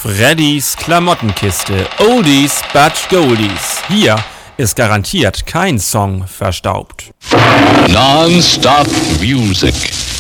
Freddys Klamottenkiste. Oldies but Goldies. Hier ist garantiert kein Song verstaubt. Non-stop music.